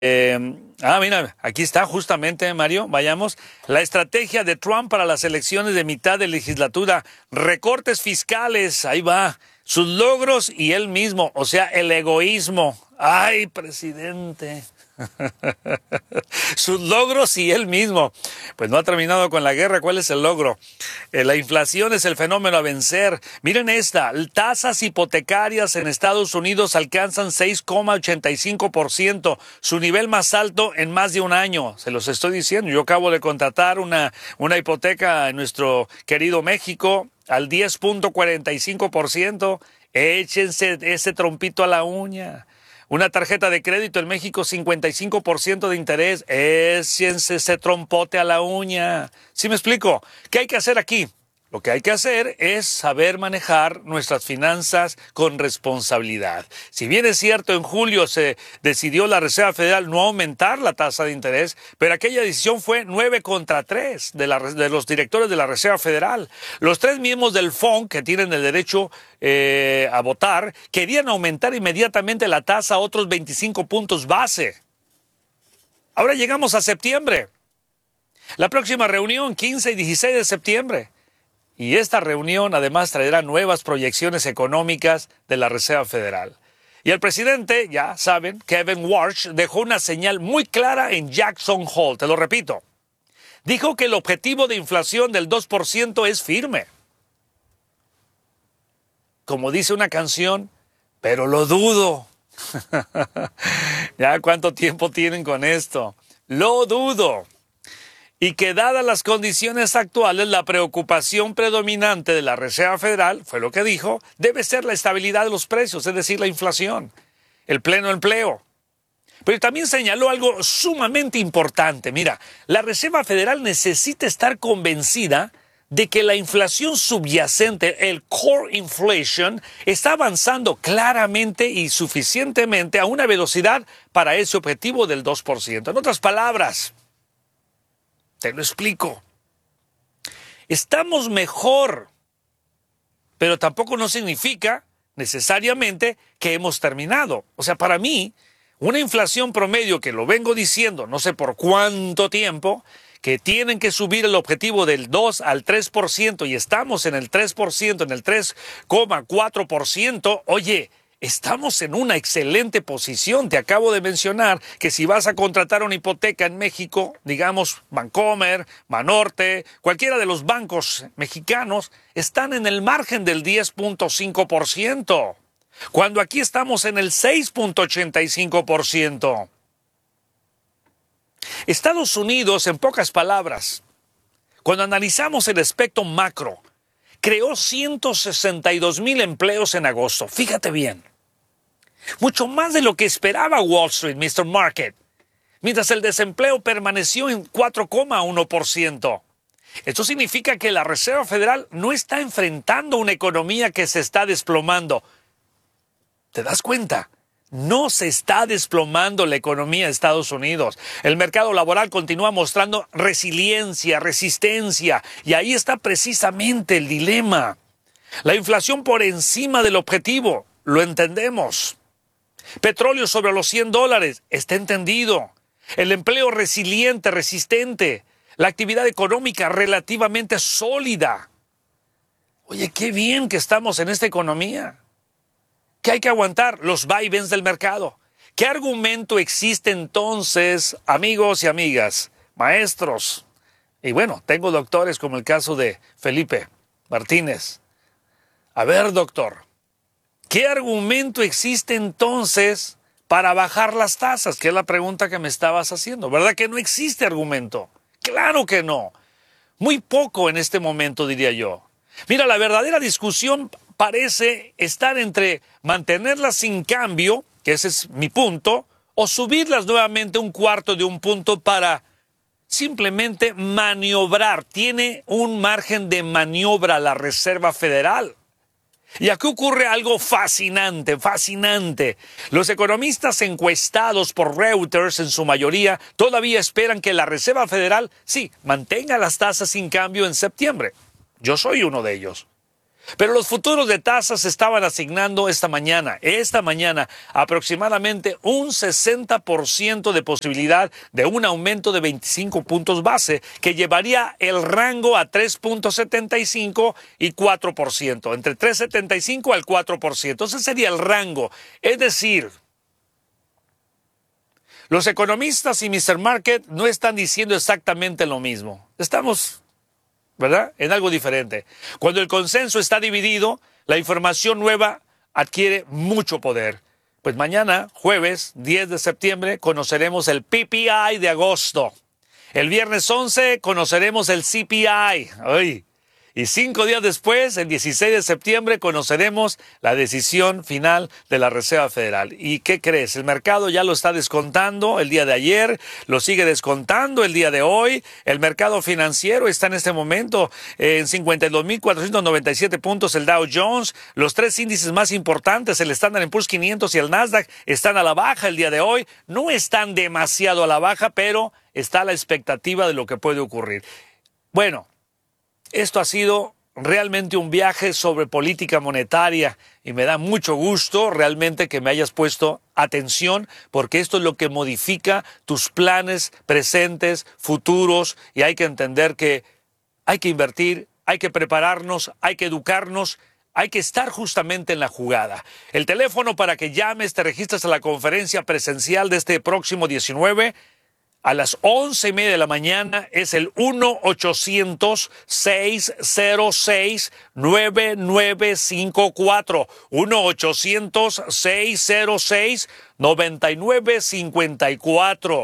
Mira, aquí está justamente, Mario, vayamos. La estrategia de Trump para las elecciones de mitad de legislatura, recortes fiscales, ahí va, sus logros y él mismo, o sea, el egoísmo. ¡Ay, presidente! Sus logros y él mismo. Pues no ha terminado con la guerra. ¿Cuál es el logro? La inflación es el fenómeno a vencer. Miren esta, tasas hipotecarias en Estados Unidos alcanzan 6,85%, su nivel más alto en más de un año. Se los estoy diciendo, yo acabo de contratar una hipoteca en nuestro querido México al 10,45%. Échense ese trompito a la uña. Una tarjeta de crédito en México, 55% de interés. Échense ese trompote a la uña. ¿Sí me explico? ¿Qué hay que hacer aquí? Lo que hay que hacer es saber manejar nuestras finanzas con responsabilidad. Si bien es cierto, en julio se decidió la Reserva Federal no aumentar la tasa de interés, pero aquella decisión fue 9-3 de los directores de la Reserva Federal. Los tres miembros del FONC, que tienen el derecho a votar, querían aumentar inmediatamente la tasa a otros 25 puntos base. Ahora llegamos a septiembre. La próxima reunión, 15 y 16 de septiembre. Y esta reunión además traerá nuevas proyecciones económicas de la Reserva Federal. Y el presidente, ya saben, Kevin Warsh, dejó una señal muy clara en Jackson Hole. Te lo repito. Dijo que el objetivo de inflación del 2% es firme. Como dice una canción, pero lo dudo. ¿Ya cuánto tiempo tienen con esto? Lo dudo. Y que dadas las condiciones actuales, la preocupación predominante de la Reserva Federal, fue lo que dijo, debe ser la estabilidad de los precios, es decir, la inflación, el pleno empleo. Pero también señaló algo sumamente importante. Mira, la Reserva Federal necesita estar convencida de que la inflación subyacente, el core inflation, está avanzando claramente y suficientemente a una velocidad para ese objetivo del 2%. En otras palabras, te lo explico. Estamos mejor, pero tampoco no significa necesariamente que hemos terminado. O sea, para mí, una inflación promedio, que lo vengo diciendo no sé por cuánto tiempo, que tienen que subir el objetivo del 2 al 3% y estamos en el 3%, en el 3,4%, oye, estamos en una excelente posición. Te acabo de mencionar que si vas a contratar una hipoteca en México, digamos Bancomer, Banorte, cualquiera de los bancos mexicanos, están en el margen del 10,5%, cuando aquí estamos en el 6,85%. Estados Unidos, en pocas palabras, cuando analizamos el aspecto macro, creó 162,000 empleos en agosto. Fíjate bien. Mucho más de lo que esperaba Wall Street, Mr. Market, mientras el desempleo permaneció en 4,1%. Esto significa que la Reserva Federal no está enfrentando una economía que se está desplomando. ¿Te das cuenta? No se está desplomando la economía de Estados Unidos. El mercado laboral continúa mostrando resiliencia, resistencia, y ahí está precisamente el dilema. La inflación por encima del objetivo, lo entendemos. Petróleo sobre los $100, está entendido. El empleo resiliente, resistente. La actividad económica relativamente sólida. Oye, qué bien que estamos en esta economía. ¿Qué hay que aguantar? Los vaivenes del mercado. ¿Qué argumento existe entonces, amigos y amigas, maestros? Y bueno, tengo doctores como el caso de Felipe Martínez. A ver, doctor, ¿qué argumento existe entonces para bajar las tasas? Que es la pregunta que me estabas haciendo. ¿Verdad que no existe argumento? Claro que no. Muy poco en este momento, diría yo. Mira, la verdadera discusión parece estar entre mantenerlas sin cambio, que ese es mi punto, o subirlas nuevamente 1/4 de un punto para simplemente maniobrar. Tiene un margen de maniobra la Reserva Federal. Y aquí ocurre algo fascinante, fascinante. Los economistas encuestados por Reuters, en su mayoría, todavía esperan que la Reserva Federal, sí, mantenga las tasas sin cambio en septiembre. Yo soy uno de ellos. Pero los futuros de tasas estaban asignando esta mañana, aproximadamente un 60% de posibilidad de un aumento de 25 puntos base, que llevaría el rango a 3.75 y 4%, entre 3.75 al 4%. Ese sería el rango. Es decir, los economistas y Mr. Market no están diciendo exactamente lo mismo. Estamos, ¿verdad?, en algo diferente. Cuando el consenso está dividido, la información nueva adquiere mucho poder. Pues mañana, jueves 10 de septiembre, conoceremos el PPI de agosto. El viernes 11 conoceremos el CPI. ¡Ay! Y 5 días después, el 16 de septiembre, conoceremos la decisión final de la Reserva Federal. ¿Y qué crees? El mercado ya lo está descontando el día de ayer, lo sigue descontando el día de hoy. El mercado financiero está en este momento en 52.497 puntos el Dow Jones. Los tres índices más importantes, el Standard & Poor's 500 y el Nasdaq, están a la baja el día de hoy. No están demasiado a la baja, pero está la expectativa de lo que puede ocurrir. Bueno, esto ha sido realmente un viaje sobre política monetaria y me da mucho gusto realmente que me hayas puesto atención, porque esto es lo que modifica tus planes presentes, futuros, y hay que entender que hay que invertir, hay que prepararnos, hay que educarnos, hay que estar justamente en la jugada. El teléfono para que llames, te registres a la conferencia presencial de este próximo 19 a las 11:30 de la mañana es el 1-800-606-9954. 1-800-606-9954.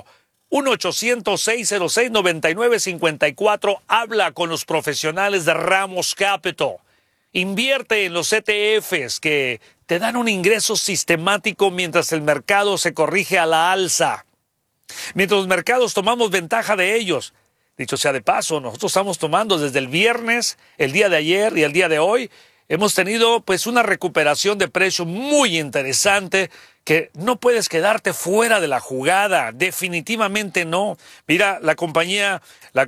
1-800-606-9954. Habla con los profesionales de Ramos Capital. Invierte en los ETFs que te dan un ingreso sistemático mientras el mercado se corrige a la alza. Mientras los mercados tomamos ventaja de ellos. Dicho sea de paso, nosotros estamos tomando desde el viernes, el día de ayer y el día de hoy. Hemos tenido pues una recuperación de precio muy interesante, que no puedes quedarte fuera de la jugada, definitivamente no. Mira, la compañía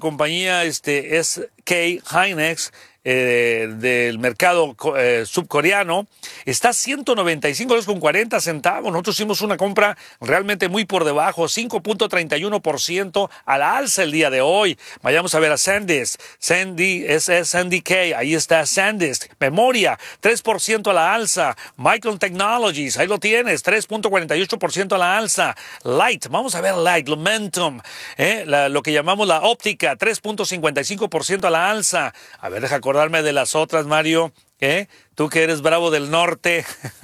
SK Hynix del mercado subcoreano está a $195.40. Nosotros hicimos una compra realmente muy por debajo, 5.31% a la alza el día de hoy. Vayamos a ver a SanDisk, SNDK, ahí está SanDisk. Memoria, 3% a la alza. Micron Technologies, ahí lo tienes, 3.48% a la alza. Light, vamos a ver Light, Lumentum, lo que llamamos la óptica, 3.55% a la alza. A ver, deja acordarme de las otras, Mario. Tú que eres bravo del norte.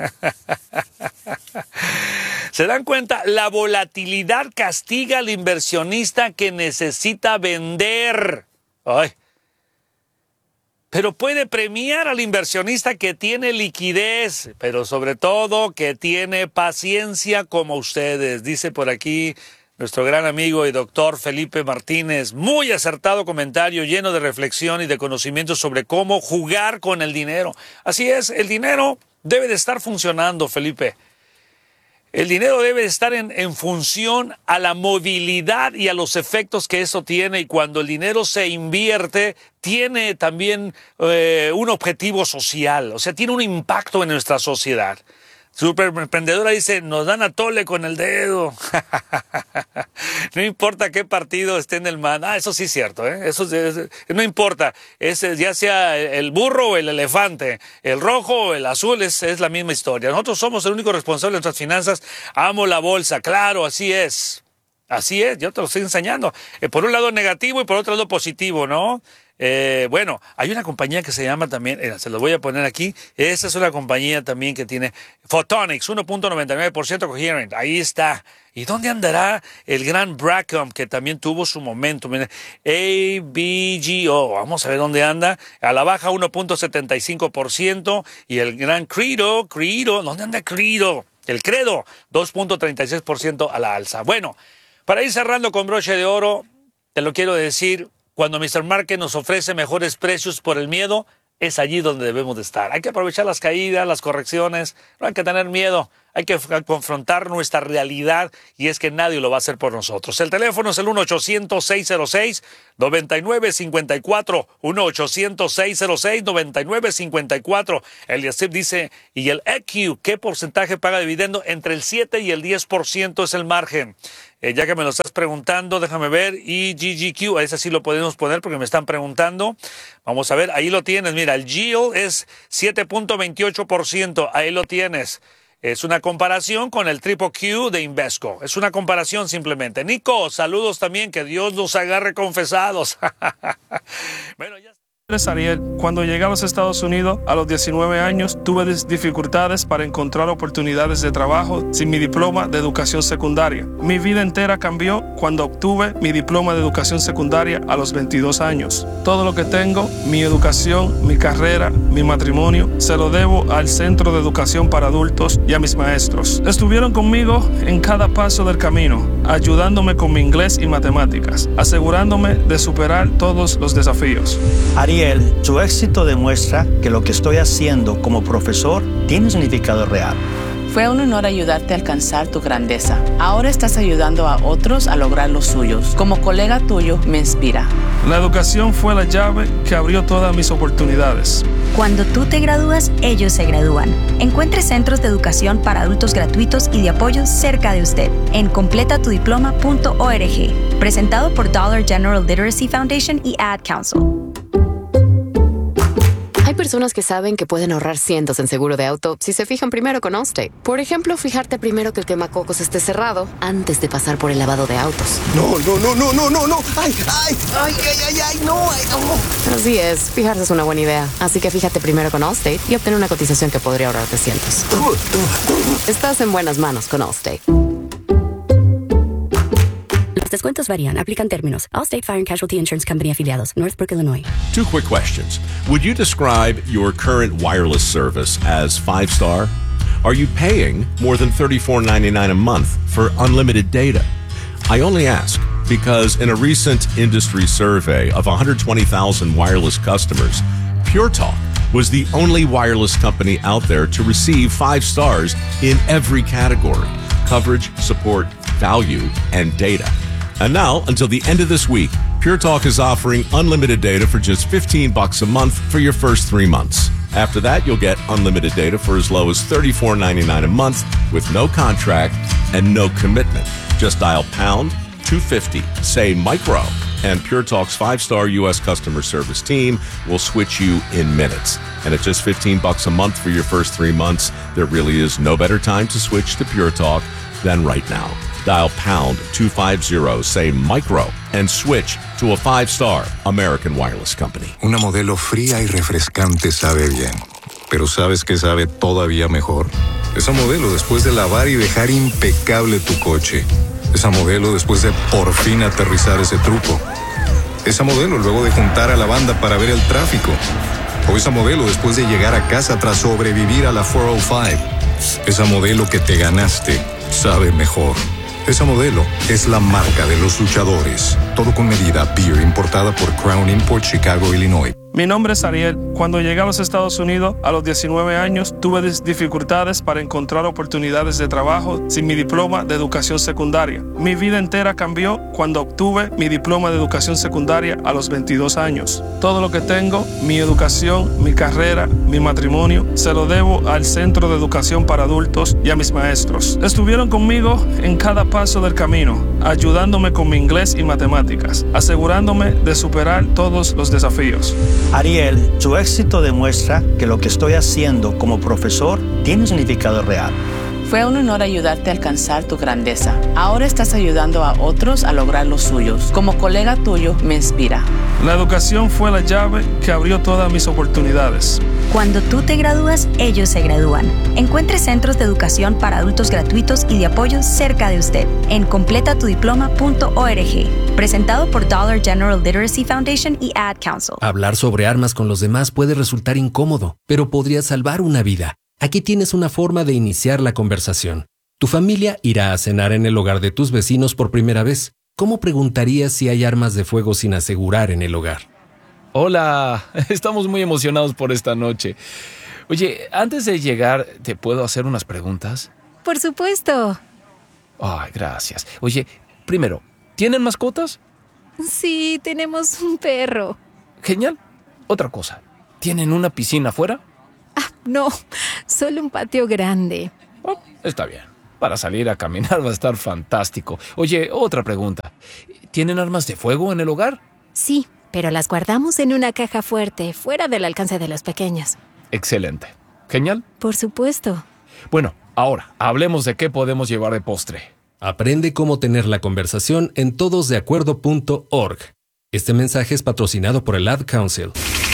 ¿Se dan cuenta? La volatilidad castiga al inversionista que necesita vender. Ay. Pero puede premiar al inversionista que tiene liquidez, pero sobre todo que tiene paciencia como ustedes. Dice por aquí nuestro gran amigo y doctor Felipe Martínez, muy acertado comentario, lleno de reflexión y de conocimiento sobre cómo jugar con el dinero. Así es, el dinero debe de estar funcionando, Felipe. El dinero debe de estar en función a la movilidad y a los efectos que eso tiene, y cuando el dinero se invierte, tiene también un objetivo social, o sea, tiene un impacto en nuestra sociedad. Super Emprendedora dice, nos dan a tole con el dedo. No importa qué partido esté en el mando. Eso sí es cierto, Eso no importa. Ya sea el burro o el elefante, el rojo o el azul, es la misma historia. Nosotros somos el único responsable de nuestras finanzas. Amo la bolsa, claro, así es. Así es, yo te lo estoy enseñando. Por un lado negativo y por otro lado positivo, ¿no? Bueno, hay una compañía que se llama también, se los voy a poner aquí, esa es una compañía también que tiene Photonics, 1.99% Coherent, ahí está. ¿Y dónde andará el gran Bracom, que también tuvo su momento? Miren, ABGO, vamos a ver dónde anda, a la baja 1.75%, y el gran Credo, ¿dónde anda Credo? El Credo, 2.36% a la alza. Bueno, para ir cerrando con broche de oro, te lo quiero decir, cuando Mr. Market nos ofrece mejores precios por el miedo, es allí donde debemos de estar. Hay que aprovechar las caídas, las correcciones, no hay que tener miedo. hay que confrontar nuestra realidad y es que nadie lo va a hacer por nosotros. El teléfono es el 1-800-606-9954, 1-800-606-9954. El Yasip dice, y el EQ, ¿qué porcentaje paga dividendo? Entre el 7 y el 10% es el margen. Ya que me lo estás preguntando, déjame ver. Y GGQ, a ese sí lo podemos poner porque me están preguntando. Vamos a ver, ahí lo tienes. Mira, el yield es 7.28%. Ahí lo tienes. Es una comparación con el Triple Q de Invesco. Es una comparación simplemente. Nico, saludos también. Que Dios nos agarre confesados. Bueno, ya. Ariel, cuando llegué a los Estados Unidos a los 19 años, tuve dificultades para encontrar oportunidades de trabajo sin mi diploma de educación secundaria. Mi vida entera cambió cuando obtuve mi diploma de educación secundaria a los 22 años. Todo lo que tengo, mi educación, mi carrera, mi matrimonio, se lo debo al Centro de Educación para Adultos y a mis maestros. Estuvieron conmigo en cada paso del camino, ayudándome con mi inglés y matemáticas, asegurándome de superar todos los desafíos. Ariel, su éxito demuestra que lo que estoy haciendo como profesor tiene un significado real. Fue un honor ayudarte a alcanzar tu grandeza. Ahora estás ayudando a otros a lograr los suyos. Como colega tuyo, me inspira. La educación fue la llave que abrió todas mis oportunidades. Cuando tú te gradúas, ellos se gradúan. Encuentre centros de educación para adultos gratuitos y de apoyo cerca de usted en completatudiploma.org. Presentado por Dollar General Literacy Foundation y Ad Council. Hay personas que saben que pueden ahorrar cientos en seguro de auto si se fijan primero con Allstate. Por ejemplo, fijarte primero que el quemacocos esté cerrado antes de pasar por el lavado de autos. No. ¡Ay, no! Así es, fijarse es una buena idea. Así que fíjate primero con Allstate y obtén una cotización que podría ahorrarte cientos. Estás en buenas manos con Allstate. Los descuentos varían. Aplican términos. Allstate Fire and Casualty Insurance Company afiliados. Northbrook, Illinois. 2 quick questions. Would you describe your current wireless service as 5-star? Are you paying more than $34.99 a month for unlimited data? I only ask because in a recent industry survey of 120,000 wireless customers, Pure Talk was the only wireless company out there to receive 5 stars in every category: coverage, support, value, and data. And now, until the end of this week, Pure Talk is offering unlimited data for just $15 a month for your first 3 months. After that, you'll get unlimited data for as low as $34.99 a month with no contract and no commitment. Just dial pound 250, say micro, and Pure Talk's 5-star U.S. customer service team will switch you in minutes. And at just $15 a month for your first 3 months, there really is no better time to switch to Pure Talk than right now. Dial pound 250, say micro, and switch to a 5-star American Wireless Company. Una modelo fría y refrescante sabe bien, pero ¿sabes qué sabe todavía mejor? Esa modelo después de lavar y dejar impecable tu coche. Esa modelo después de por fin aterrizar ese truco. Esa modelo luego de juntar a la banda para ver el tráfico. O esa modelo después de llegar a casa tras sobrevivir a la 405. Esa modelo que te ganaste sabe mejor. Esa modelo es la marca de los luchadores. Todo con medida. Beer importada por Crown Import, Chicago, Illinois. Mi nombre es Ariel. Cuando llegué a los Estados Unidos a los 19 años, tuve dificultades para encontrar oportunidades de trabajo sin mi diploma de educación secundaria. Mi vida entera cambió cuando obtuve mi diploma de educación secundaria a los 22 años. Todo lo que tengo, mi educación, mi carrera, mi matrimonio, se lo debo al Centro de Educación para Adultos y a mis maestros. Estuvieron conmigo en cada paso del camino, ayudándome con mi inglés y matemáticas, asegurándome de superar todos los desafíos. Ariel, su éxito demuestra que lo que estoy haciendo como profesor tiene un significado real. Fue un honor ayudarte a alcanzar tu grandeza. Ahora estás ayudando a otros a lograr los suyos. Como colega tuyo, me inspira. La educación fue la llave que abrió todas mis oportunidades. Cuando tú te gradúas, ellos se gradúan. Encuentre centros de educación para adultos gratuitos y de apoyo cerca de usted en completatudiploma.org. Presentado por Dollar General Literacy Foundation y Ad Council. Hablar sobre armas con los demás puede resultar incómodo, pero podría salvar una vida. Aquí tienes una forma de iniciar la conversación. Tu familia irá a cenar en el hogar de tus vecinos por primera vez. ¿Cómo preguntarías si hay armas de fuego sin asegurar en el hogar? Hola, estamos muy emocionados por esta noche. Oye, antes de llegar, ¿te puedo hacer unas preguntas? por supuesto. Ay, gracias. Oye, primero, ¿tienen mascotas? Sí, tenemos un perro. Genial. Otra cosa, ¿tienen una piscina afuera? No, solo un patio grande. Oh, está bien. Para salir a caminar va a estar fantástico. Oye, otra pregunta. ¿Tienen armas de fuego en el hogar? Sí, pero las guardamos en una caja fuerte, fuera del alcance de los pequeños. Excelente. Genial. Por supuesto. Bueno, ahora, hablemos de qué podemos llevar de postre. Aprende cómo tener la conversación en todosdeacuerdo.org. Este mensaje es patrocinado por el Ad Council.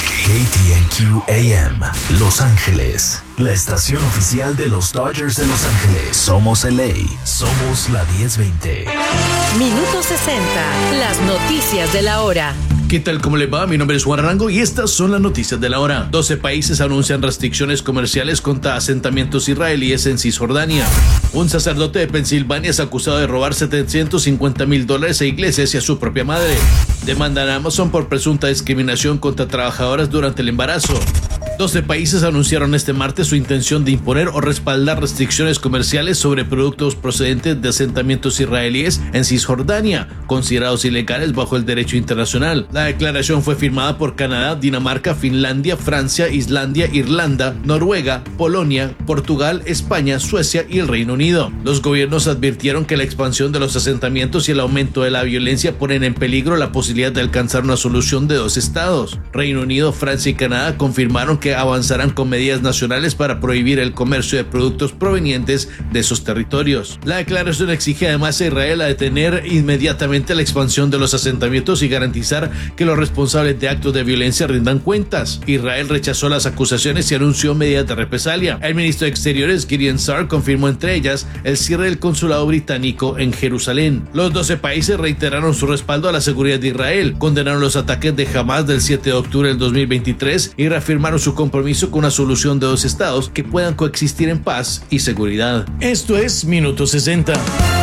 KTNQ AM, Los Ángeles, la estación oficial de los Dodgers de Los Ángeles. Somos LA, somos la 1020. Minuto 60, las noticias de la hora. ¿Qué tal? ¿Cómo les va? Mi nombre es Juan Arango y estas son las noticias de la hora. 12 países anuncian restricciones comerciales contra asentamientos israelíes en Cisjordania. Un sacerdote de Pensilvania es acusado de robar $750,000 a iglesias y a su propia madre. Demandan a Amazon por presunta discriminación contra trabajadoras durante el embarazo. 12 países anunciaron este martes su intención de imponer o respaldar restricciones comerciales sobre productos procedentes de asentamientos israelíes en Cisjordania, considerados ilegales bajo el derecho internacional. La declaración fue firmada por Canadá, Dinamarca, Finlandia, Francia, Islandia, Irlanda, Noruega, Polonia, Portugal, España, Suecia y el Reino Unido. Los gobiernos advirtieron que la expansión de los asentamientos y el aumento de la violencia ponen en peligro la posibilidad de alcanzar una solución de 2 estados. Reino Unido, Francia y Canadá confirmaron que avanzarán con medidas nacionales para prohibir el comercio de productos provenientes de esos territorios. La declaración exige además a Israel a detener inmediatamente la expansión de los asentamientos y garantizar que los responsables de actos de violencia rindan cuentas. Israel rechazó las acusaciones y anunció medidas de represalia. El ministro de Exteriores, Gideon Saar, confirmó entre ellas el cierre del consulado británico en Jerusalén. Los 12 países reiteraron su respaldo a la seguridad de Israel, condenaron los ataques de Hamas del 7 de octubre del 2023 y reafirmaron su compromiso con una solución de 2 estados que puedan coexistir en paz y seguridad. Esto es Minuto 60.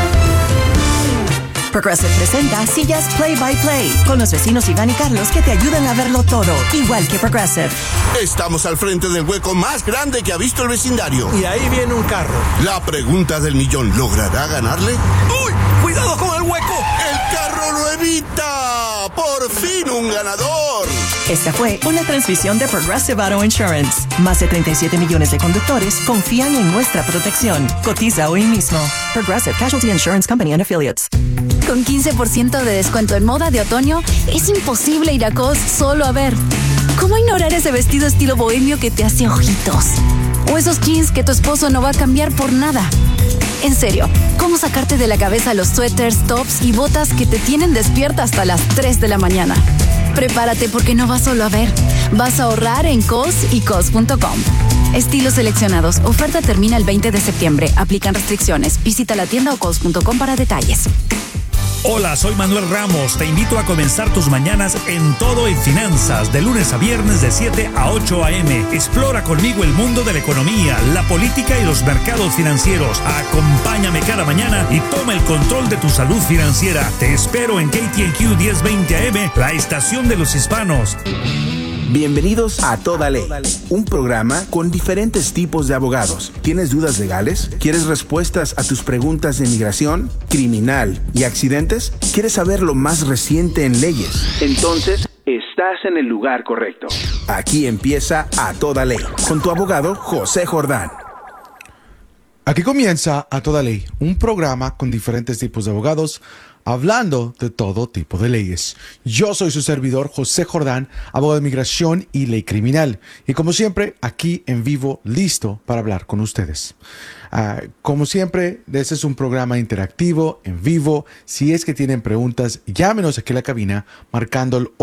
Progressive presenta sillas Play by Play con los vecinos Iván y Carlos que te ayudan a verlo todo, igual que Progressive. Estamos al frente del hueco más grande que ha visto el vecindario. Y ahí viene un carro. La pregunta del millón, ¿logrará ganarle? ¡Uy! ¡Cuidado con el hueco! ¡El carro lo evita! ¡Por fin un ganador! Esta fue una transmisión de Progressive Auto Insurance. Más de 37 millones de conductores confían en nuestra protección. Cotiza hoy mismo. Progressive Casualty Insurance Company and Affiliates. Con 15% de descuento en moda de otoño, es imposible ir a COS solo a ver. ¿Cómo ignorar ese vestido estilo bohemio que te hace ojitos? O esos jeans que tu esposo no va a cambiar por nada. En serio, ¿cómo sacarte de la cabeza los suéteres, tops y botas que te tienen despierta hasta las 3 de la mañana? Prepárate porque no vas solo a ver, vas a ahorrar en COS y COS.com. Estilos seleccionados. Oferta termina el 20 de septiembre. Aplican restricciones. Visita la tienda o COS.com para detalles. Hola, soy Manuel Ramos. Te invito a comenzar tus mañanas en Todo en Finanzas, de lunes a viernes de 7 a 8 a.m. Explora conmigo el mundo de la economía, la política y los mercados financieros. Acompáñame cada mañana y toma el control de tu salud financiera. Te espero en KTNQ 1020 AM, la estación de los hispanos. Bienvenidos a Toda Ley, un programa con diferentes tipos de abogados. ¿Tienes dudas legales? ¿Quieres respuestas a tus preguntas de migración, criminal y accidentes? ¿Quieres saber lo más reciente en leyes? Entonces, estás en el lugar correcto. Aquí empieza A Toda Ley, con tu abogado José Jordán. Aquí comienza A Toda Ley, un programa con diferentes tipos de abogados, hablando de todo tipo de leyes. Yo soy su servidor, José Jordán, abogado de migración y ley criminal. Y como siempre, aquí en vivo, listo para hablar con ustedes. Como siempre, este es un programa interactivo, en vivo. Si es que tienen preguntas, llámenos aquí a la cabina, marcando el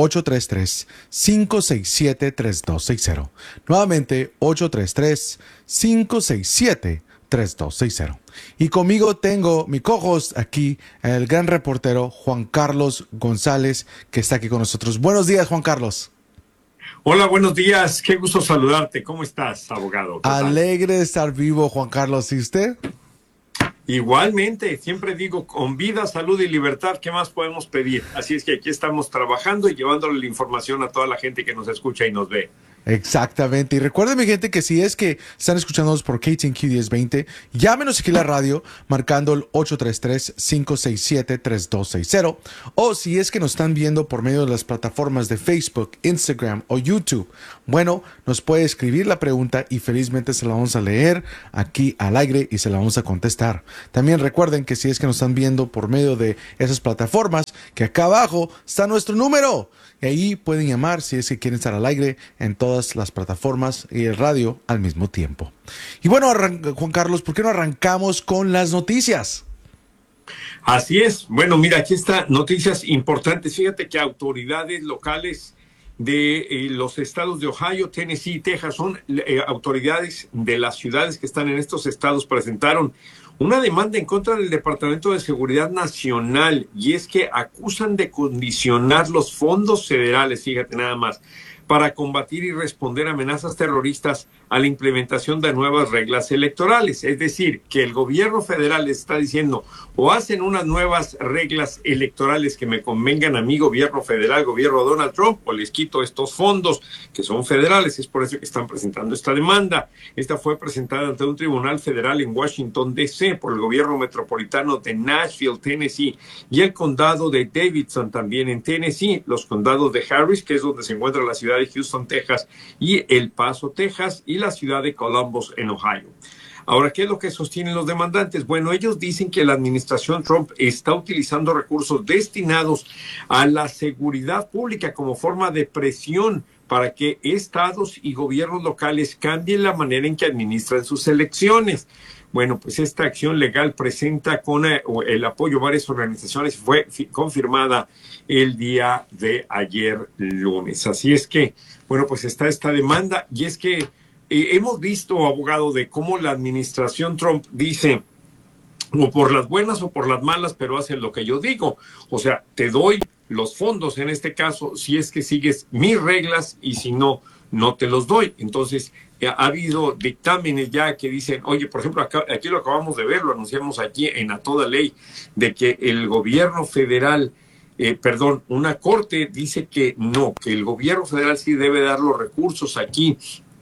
833-567-3260. Nuevamente, 833-567-3260. Y conmigo tengo mi co-host aquí, el gran reportero Juan Carlos González, que está aquí con nosotros. Buenos días, Juan Carlos. Hola, buenos días. Qué gusto saludarte. ¿Cómo estás, abogado? Alegre de estar vivo, Juan Carlos. ¿Y usted? Igualmente, siempre digo, con vida, salud y libertad, ¿qué más podemos pedir? Así es que aquí estamos trabajando y llevándole la información a toda la gente que nos escucha y nos ve. Exactamente. Y recuerden, mi gente, que si es que están escuchándonos por KTNQ 1020, llámenos aquí a la radio marcando el 833-567-3260. O si es que nos están viendo por medio de las plataformas de Facebook, Instagram o YouTube, bueno, nos puede escribir la pregunta y felizmente se la vamos a leer aquí al aire y se la vamos a contestar. También recuerden que si es que nos están viendo por medio de esas plataformas, que acá abajo está nuestro número. Y ahí pueden llamar si es que quieren estar al aire en todas las plataformas y el radio al mismo tiempo. Y bueno, Juan Carlos, ¿por qué no arrancamos con las noticias? Así es. Bueno, mira, aquí están noticias importantes. Fíjate que autoridades locales de los estados de Ohio, Tennessee y Texas, son autoridades de las ciudades que están en estos estados, presentaron una demanda en contra del Departamento de Seguridad Nacional, y es que acusan de condicionar los fondos federales, fíjate nada más, para combatir y responder a amenazas terroristas a la implementación de nuevas reglas electorales. Es decir, que el gobierno federal está diciendo, o hacen unas nuevas reglas electorales que me convengan a mi gobierno federal, gobierno de Donald Trump, o les quito estos fondos que son federales. Es por eso que están presentando esta demanda. Esta fue presentada ante un tribunal federal en Washington, D.C., por el gobierno metropolitano de Nashville, Tennessee, y el condado de Davidson, también en Tennessee, los condados de Harris, que es donde se encuentra la ciudad de Houston, Texas, y El Paso, Texas, y la ciudad de Columbus, en Ohio. Ahora, ¿qué es lo que sostienen los demandantes? Bueno, ellos dicen que la administración Trump está utilizando recursos destinados a la seguridad pública como forma de presión para que estados y gobiernos locales cambien la manera en que administran sus elecciones. Bueno, pues esta acción legal presenta con el apoyo de varias organizaciones, fue confirmada el día de ayer lunes. Así es que, bueno, pues está esta demanda, y es que hemos visto, abogado, de cómo la administración Trump dice, o por las buenas o por las malas, pero hacen lo que yo digo. O sea, te doy los fondos en este caso si es que sigues mis reglas, y si no, no te los doy. Entonces, ha habido dictámenes ya que dicen, oye, por ejemplo, aquí lo acabamos de ver, lo anunciamos aquí en A Toda Ley, de que el gobierno federal, una corte dice que no, que el gobierno federal sí debe dar los recursos aquí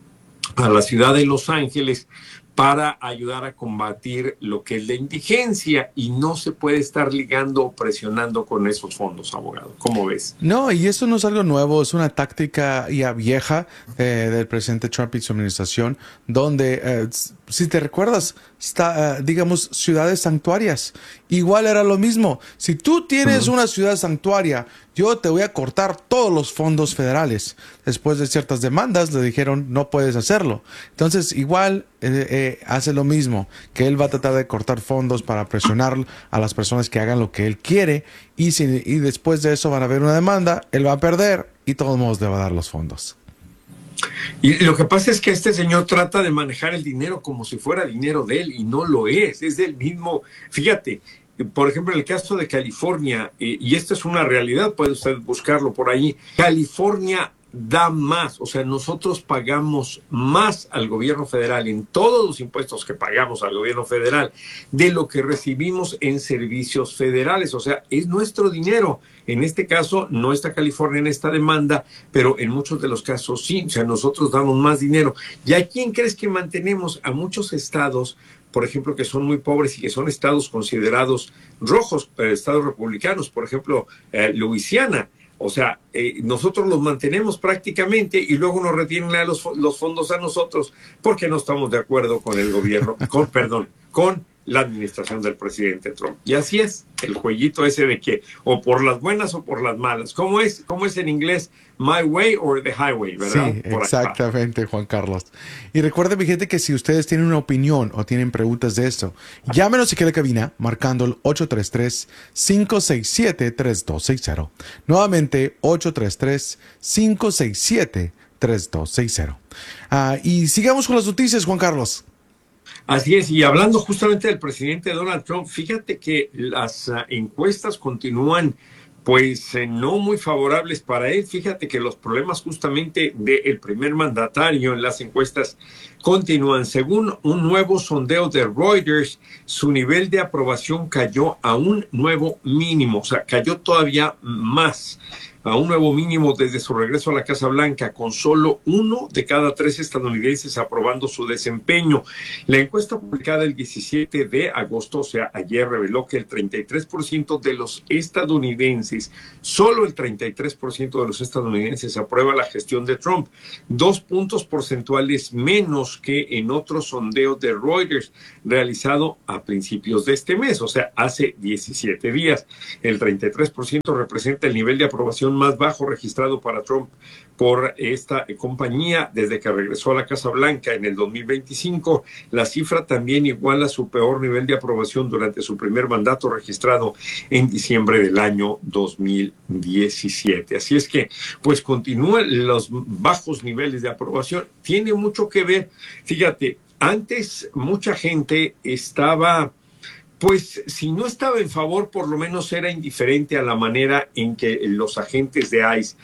a la ciudad de Los Ángeles para ayudar a combatir lo que es la indigencia, y no se puede estar ligando o presionando con esos fondos, abogado. ¿Cómo ves? No, y eso no es algo nuevo, es una táctica ya vieja del presidente Trump y su administración, donde, si te recuerdas, digamos, ciudades santuarias. Igual era lo mismo. Si tú tienes una ciudad santuaria, yo te voy a cortar todos los fondos federales. Después de ciertas demandas le dijeron, no puedes hacerlo. Entonces, igual hace lo mismo, que él va a tratar de cortar fondos para presionar a las personas que hagan lo que él quiere, y después de eso van a haber una demanda, él va a perder y de todos modos le va a dar los fondos. Y lo que pasa es que este señor trata de manejar el dinero como si fuera dinero de él, y no lo es del mismo. Fíjate, por ejemplo, en el caso de California, y esto es una realidad, puede usted buscarlo por ahí, California da más, o sea, nosotros pagamos más al gobierno federal en todos los impuestos que pagamos al gobierno federal de lo que recibimos en servicios federales. O sea, es nuestro dinero. En este caso no está California en esta demanda, pero en muchos de los casos sí. O sea, nosotros damos más dinero. ¿Y a quién crees que mantenemos? A muchos estados, por ejemplo, que son muy pobres y que son estados considerados rojos, estados republicanos, por ejemplo, Luisiana. O sea, nosotros los mantenemos prácticamente, y luego nos retienen los fondos a nosotros porque no estamos de acuerdo con el gobierno, con la administración del presidente Trump. Y así es, el jueguito ese de que o por las buenas o por las malas. ¿Cómo es en inglés? My way or the highway, ¿verdad? Sí, exactamente, Juan Carlos. Y recuerden, mi gente, que si ustedes tienen una opinión o tienen preguntas de esto, llámenos aquí a la cabina marcando el 833-567-3260. Nuevamente, 833-567-3260. Y sigamos con las noticias, Juan Carlos. Así es, y hablando justamente del presidente Donald Trump, fíjate que las encuestas continúan pues no muy favorables para él. Fíjate que los problemas justamente del primer mandatario en las encuestas Continúan. Según un nuevo sondeo de Reuters, su nivel de aprobación cayó a un nuevo mínimo, o sea, cayó todavía más, a un nuevo mínimo desde su regreso a la Casa Blanca, con solo 1 de cada 3 estadounidenses aprobando su desempeño. La encuesta publicada el 17 de agosto, o sea, ayer, reveló que el 33% de los estadounidenses, solo el 33% de los estadounidenses aprueba la gestión de Trump, 2 puntos porcentuales menos que en otro sondeo de Reuters realizado a principios de este mes, o sea, hace 17 días. El 33% representa el nivel de aprobación más bajo registrado para Trump por esta compañía desde que regresó a la Casa Blanca en el 2025. La cifra también iguala su peor nivel de aprobación durante su primer mandato registrado en diciembre del año 2017. Así es que, pues, continúan los bajos niveles de aprobación. Tiene mucho que ver, fíjate, antes mucha gente estaba, pues, si no estaba en favor, por lo menos era indiferente a la manera en que los agentes de ICE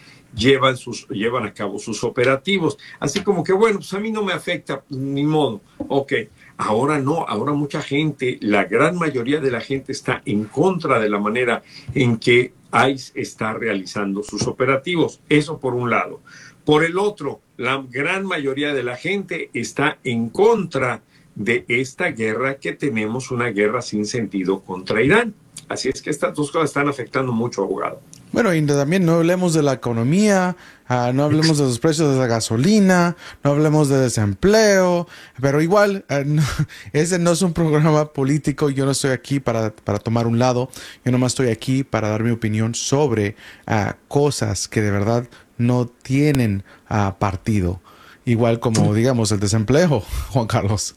llevan a cabo sus operativos. Así como que, bueno, pues a mí no me afecta, ni modo. Ok, ahora no, ahora mucha gente, la gran mayoría de la gente está en contra de la manera en que ICE está realizando sus operativos. Eso por un lado. Por el otro, la gran mayoría de la gente está en contra de esta guerra que tenemos, una guerra sin sentido contra Irán. Así es que estas dos cosas están afectando mucho, abogado. Bueno, y también no hablemos de la economía, no hablemos de los precios de la gasolina, no hablemos de desempleo, pero igual, ese no es un programa político. Yo no estoy aquí para tomar un lado, yo nomás estoy aquí para dar mi opinión sobre cosas que de verdad no tienen partido. Igual como, digamos, el desempleo, Juan Carlos.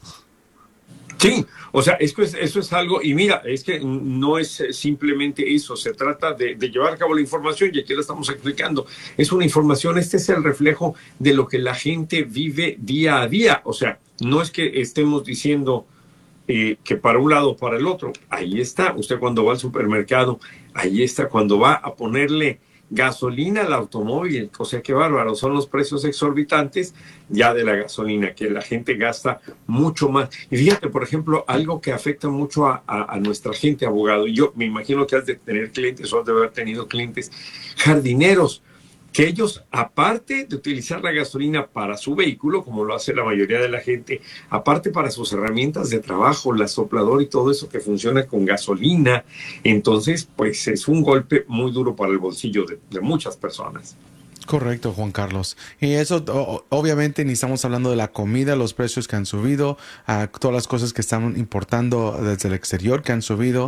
Sí, o sea, eso es algo, y mira, es que no es simplemente eso, se trata de llevar a cabo la información, y aquí la estamos explicando. Es una información, este es el reflejo de lo que la gente vive día a día. O sea, no es que estemos diciendo que para un lado o para el otro. Ahí está, usted cuando va al supermercado, ahí está, cuando va a ponerle gasolina al automóvil, o sea, qué bárbaro, son los precios exorbitantes ya de la gasolina, que la gente gasta mucho más. Y fíjate, por ejemplo, algo que afecta mucho a nuestra gente, abogado, y yo me imagino que has de tener clientes o has de haber tenido clientes, jardineros, que ellos, aparte de utilizar la gasolina para su vehículo, como lo hace la mayoría de la gente, aparte para sus herramientas de trabajo, la sopladora y todo eso que funciona con gasolina, entonces, pues es un golpe muy duro para el bolsillo de muchas personas. Correcto, Juan Carlos. Y eso, obviamente, ni estamos hablando de la comida, los precios que han subido, todas las cosas que están importando desde el exterior que han subido,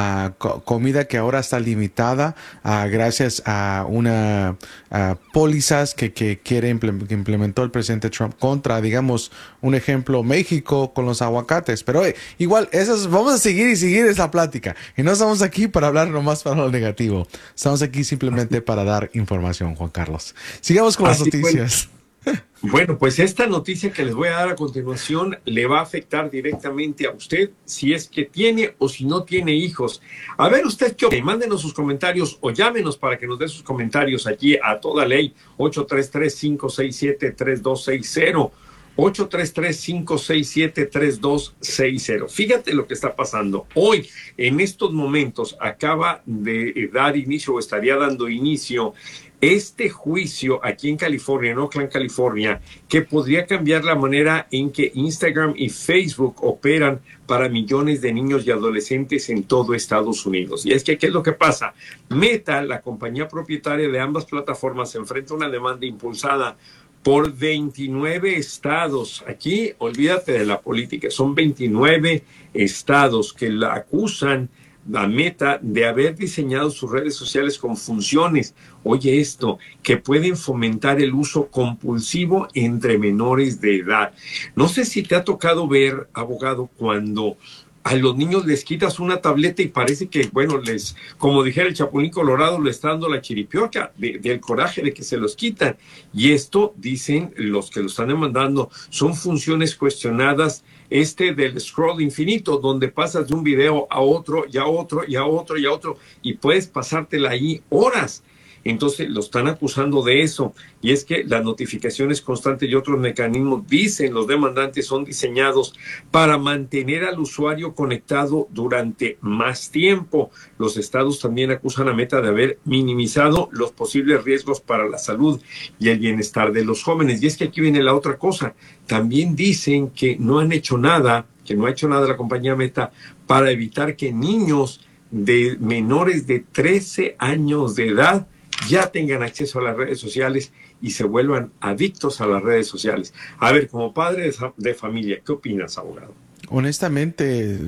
comida que ahora está limitada gracias a una pólizas que implementó el presidente Trump contra, digamos, un ejemplo, México con los aguacates. Pero igual, vamos a seguir esa plática. Y no estamos aquí para hablar nomás para lo negativo. Estamos aquí simplemente para dar información, Juan Carlos. Sigamos con las noticias. Bueno, pues esta noticia que les voy a dar a continuación le va a afectar directamente a usted si es que tiene o si no tiene hijos. A ver usted qué opina. Mándenos sus comentarios o llámenos para que nos dé sus comentarios aquí a Toda Ley 833-567-3260. 833-567-3260. Fíjate lo que está pasando. Hoy, en estos momentos, acaba de dar inicio o estaría dando inicio este juicio aquí en California, en Oakland, California, que podría cambiar la manera en que Instagram y Facebook operan para millones de niños y adolescentes en todo Estados Unidos. Y es que, ¿qué es lo que pasa? Meta, la compañía propietaria de ambas plataformas, se enfrenta a una demanda impulsada por 29 estados. Aquí, olvídate de la política, son 29 estados que la acusan a Meta de haber diseñado sus redes sociales con funciones, oye esto, que pueden fomentar el uso compulsivo entre menores de edad. No sé si te ha tocado ver, abogado, cuando a los niños les quitas una tableta y parece que, bueno, como dijera el Chapulín Colorado, le está dando la chiripiorca del coraje de que se los quitan. Y esto, dicen los que lo están demandando, son funciones cuestionadas del scroll infinito, donde pasas de un video a otro, y a otro, y a otro, y a otro, y puedes pasártela ahí horas. Entonces lo están acusando de eso. Y es que las notificaciones constantes y otros mecanismos, dicen los demandantes, son diseñados para mantener al usuario conectado durante más tiempo. Los estados también acusan a Meta de haber minimizado los posibles riesgos para la salud y el bienestar de los jóvenes. Y es que aquí viene la otra cosa. También dicen que no han hecho nada, que no ha hecho nada la compañía Meta para evitar que niños de menores de 13 años de edad ya tengan acceso a las redes sociales y se vuelvan adictos a las redes sociales. A ver, como padre de familia, ¿qué opinas, abogado? Honestamente,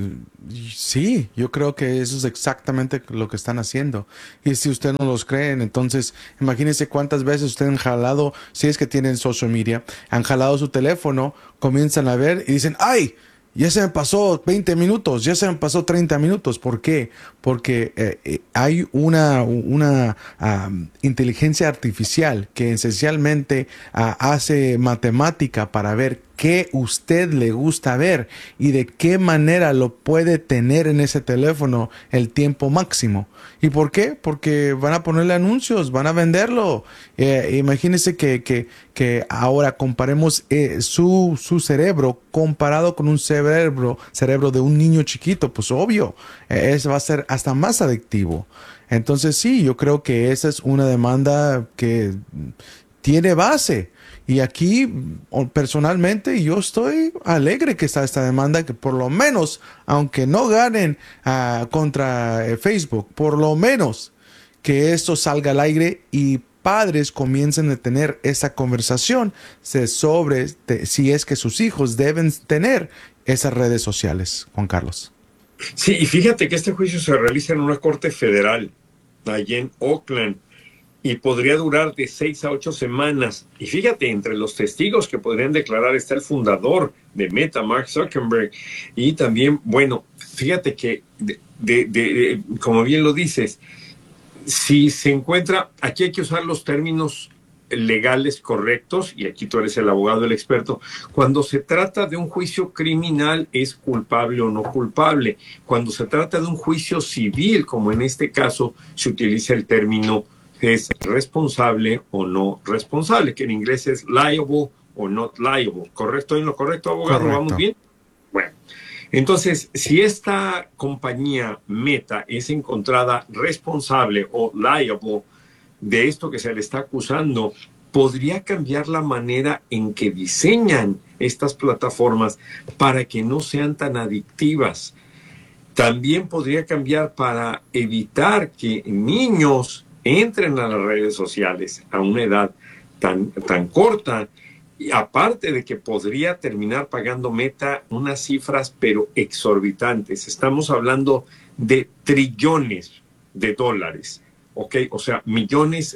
sí, yo creo que eso es exactamente lo que están haciendo. Y si ustedes no los creen, entonces imagínense cuántas veces ustedes han jalado, si es que tienen social media, han jalado su teléfono, comienzan a ver y dicen, ¡ay! Ya se me pasó 20 minutos, ya se me pasó 30 minutos. ¿Por qué? Porque hay una inteligencia artificial que esencialmente hace matemática para ver qué usted le gusta ver y de qué manera lo puede tener en ese teléfono el tiempo máximo. ¿Y por qué? Porque van a ponerle anuncios, van a venderlo. Imagínense que ahora comparemos su cerebro comparado con un cerebro de un niño chiquito. Pues obvio, eso va a ser hasta más adictivo. Entonces sí, yo creo que esa es una demanda que tiene base. Y aquí, personalmente, yo estoy alegre que está esta demanda, que por lo menos, aunque no ganen contra Facebook, por lo menos que esto salga al aire y padres comiencen a tener esa conversación sobre si es que sus hijos deben tener esas redes sociales, Juan Carlos. Sí, y fíjate que este juicio se realiza en una corte federal, allí en Oakland, y podría durar de 6 a 8 semanas. Y fíjate, entre los testigos que podrían declarar está el fundador de Meta, Mark Zuckerberg, y también, bueno, fíjate que, como bien lo dices, si se encuentra, aquí hay que usar los términos legales correctos, y aquí tú eres el abogado, el experto. Cuando se trata de un juicio criminal, es culpable o no culpable. Cuando se trata de un juicio civil, como en este caso, se utiliza el término es responsable o no responsable, que en inglés es liable o not liable. ¿Correcto? ¿En lo correcto, abogado? Correcto. ¿Vamos bien? Bueno, entonces, si esta compañía Meta es encontrada responsable o liable de esto que se le está acusando, podría cambiar la manera en que diseñan estas plataformas para que no sean tan adictivas. También podría cambiar para evitar que niños entren a las redes sociales a una edad tan corta, y aparte de que podría terminar pagando Meta unas cifras pero exorbitantes. Estamos hablando de trillones de dólares, ¿ok? O sea, millones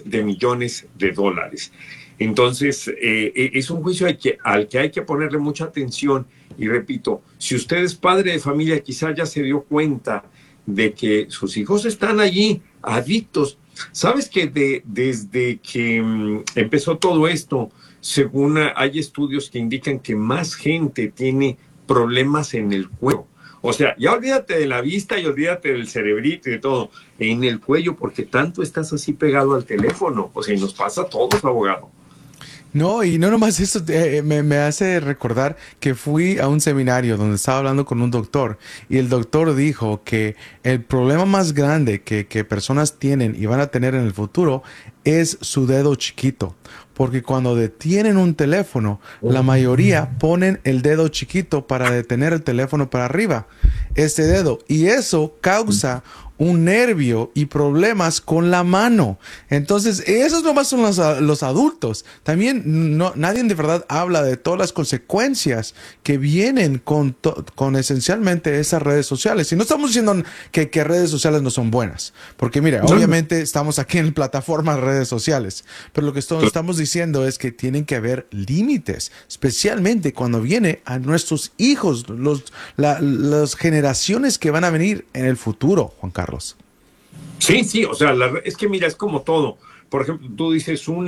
de dólares. Entonces, es un juicio al que hay que ponerle mucha atención. Y repito, si usted es padre de familia, quizá ya se dio cuenta de que sus hijos están allí adictos. ¿Sabes que desde que empezó todo esto, según hay estudios que indican que más gente tiene problemas en el cuello? O sea, ya olvídate de la vista y olvídate del cerebrito y de todo, en el cuello, porque tanto estás así pegado al teléfono. O sea, y nos pasa a todos, abogado. No, y no nomás eso, me hace recordar que fui a un seminario donde estaba hablando con un doctor y el doctor dijo que el problema más grande que personas tienen y van a tener en el futuro es su dedo chiquito. Porque cuando detienen un teléfono, la mayoría ponen el dedo chiquito para detener el teléfono para arriba, este dedo, y eso causa un nervio y problemas con la mano. Entonces, esos nomás son los adultos. También nadie de verdad habla de todas las consecuencias que vienen con esencialmente esas redes sociales. Y no estamos diciendo que redes sociales no son buenas, porque mira, obviamente estamos aquí en plataformas redes sociales, pero lo que estamos diciendo es que tienen que haber límites, especialmente cuando viene a nuestros hijos, las generaciones que van a venir en el futuro, Juan Carlos. Sí, o sea, es que mira, es como todo. Por ejemplo, tú dices un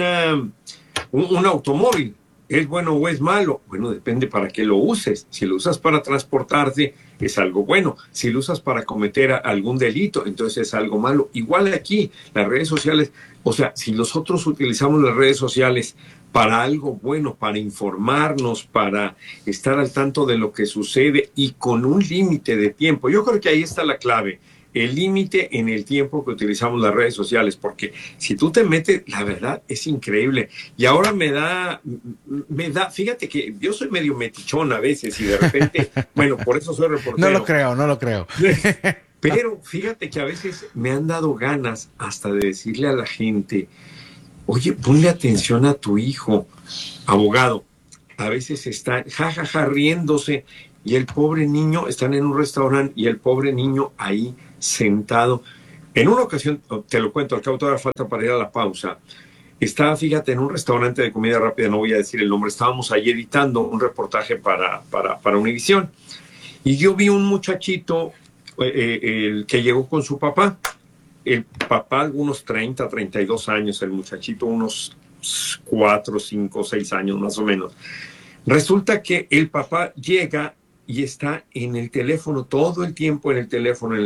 automóvil, ¿es bueno o es malo? Bueno, depende para qué lo uses. Si lo usas para transportarte, es algo bueno. Si lo usas para cometer algún delito, entonces es algo malo. Igual aquí, las redes sociales, o sea, si nosotros utilizamos las redes sociales para algo bueno, para informarnos, para estar al tanto de lo que sucede y con un límite de tiempo. Yo creo que ahí está la clave, el límite en el tiempo que utilizamos las redes sociales, porque si tú te metes, la verdad es increíble. Y ahora me da, fíjate que yo soy medio metichón a veces y de repente, bueno, por eso soy reportero. No lo creo. Pero fíjate que a veces me han dado ganas hasta de decirle a la gente, oye, ponle atención a tu hijo, abogado. A veces está riéndose y el pobre niño, están en un restaurante y el pobre niño ahí sentado. En una ocasión, te lo cuento, al cabo todavía falta para ir a la pausa, estaba, fíjate, en un restaurante de comida rápida, no voy a decir el nombre, estábamos ahí editando un reportaje para Univisión y yo vi un muchachito el que llegó con su papá. El papá algunos 30, 32 años, el muchachito unos 4, 5, 6 años más o menos. Resulta que el papá llega y está en el teléfono, todo el tiempo en el teléfono,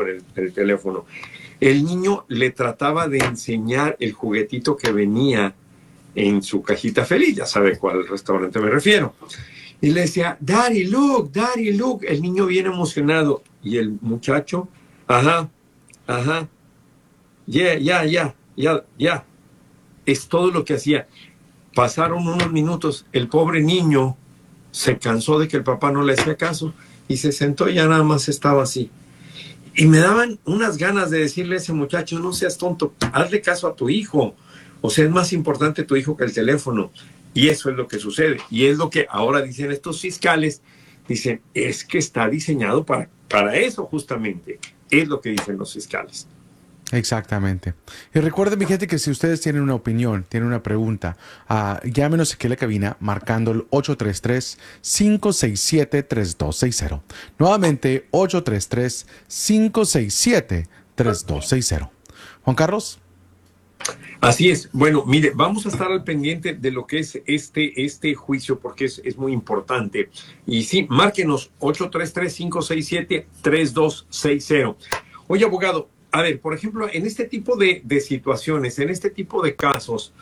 El niño le trataba de enseñar el juguetito que venía en su cajita feliz, ya sabe cuál restaurante me refiero. Y le decía, Daddy, look. El niño bien emocionado. Y el muchacho, ya. Es todo lo que hacía. Pasaron unos minutos, el pobre niño se cansó de que el papá no le hacía caso y se sentó y ya nada más estaba así. Y me daban unas ganas de decirle a ese muchacho, no seas tonto, hazle caso a tu hijo. O sea, es más importante tu hijo que el teléfono. Y eso es lo que sucede. Y es lo que ahora dicen estos fiscales. Dicen, es que está diseñado para eso justamente. Es lo que dicen los fiscales. Exactamente. Y recuerden, mi gente, que si ustedes tienen una opinión, tienen una pregunta, llámenos aquí a la cabina marcando el 833-567-3260. Nuevamente, 833-567-3260. Juan Carlos. Así es. Bueno, mire, vamos a estar al pendiente de lo que es este juicio porque es muy importante. Y sí, márquenos 833-567-3260. Oye, abogado, a ver, por ejemplo, en este tipo de situaciones, en este tipo de casos,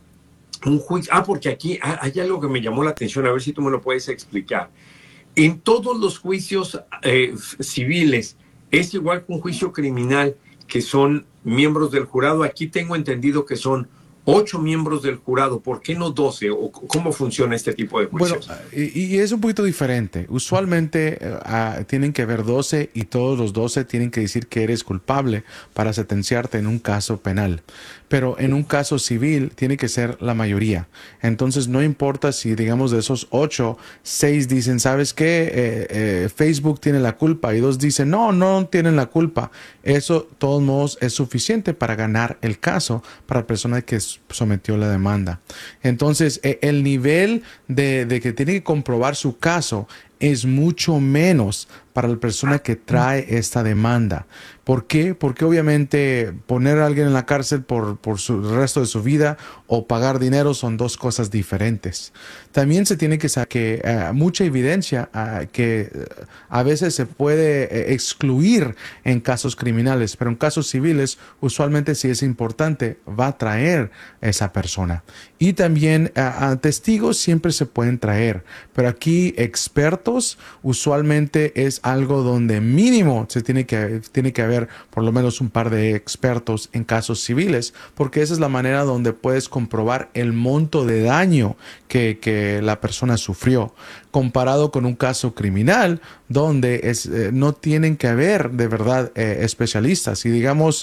un juicio... porque aquí hay algo que me llamó la atención, a ver si tú me lo puedes explicar. En todos los juicios civiles, es igual que un juicio criminal, que son miembros del jurado. Aquí tengo entendido que son 8 miembros del jurado. ¿Por qué no 12? ¿O cómo funciona este tipo de juicios? Bueno, y es un poquito diferente. Usualmente tienen que haber 12 y todos los 12 tienen que decir que eres culpable para sentenciarte en un caso penal. Pero en un caso civil tiene que ser la mayoría. Entonces no importa si, digamos, de esos 8, 6 dicen, ¿sabes qué? Facebook tiene la culpa, y 2 dicen, no tienen la culpa. Eso, de todos modos, es suficiente para ganar el caso para la persona que sometió la demanda. Entonces, el nivel de que tiene que comprobar su caso es mucho menos para la persona que trae esta demanda. ¿Por qué? Porque obviamente poner a alguien en la cárcel por el resto de su vida o pagar dinero son dos cosas diferentes. También se tiene que sacar mucha evidencia que a veces se puede excluir en casos criminales, pero en casos civiles usualmente, si es importante, va a traer esa persona. Y también testigos siempre se pueden traer, pero aquí expertos usualmente es algo donde mínimo se tiene que haber por lo menos un par de expertos en casos civiles, porque esa es la manera donde puedes comprobar el monto de daño que la persona sufrió, comparado con un caso criminal donde no tienen que haber de verdad especialistas. Y digamos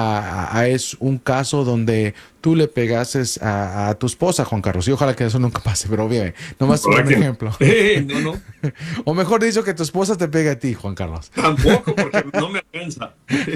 es un caso donde tú le pegases a tu esposa, Juan Carlos, y ojalá que eso nunca pase, pero bien, nomás un ejemplo. No. O mejor dicho, que tu esposa te pegue a ti, Juan Carlos. Tampoco, porque no me alcanza.